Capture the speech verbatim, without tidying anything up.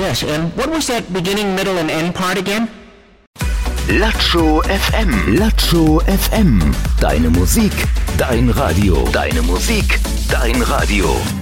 Yes, and what was that beginning, middle and end part again? Latscho F M. Latscho F M. Deine Musik, dein Radio. Deine Musik, dein Radio.